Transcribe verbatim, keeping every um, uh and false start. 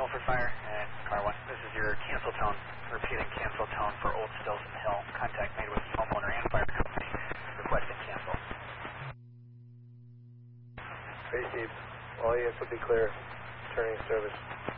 Milford Fire and Car one. This is your cancel tone, repeating cancel tone for Old Stilson Hill. Contact made with homeowner and fire company requesting cancel. Hey Steve, all units will be clear. Turning service.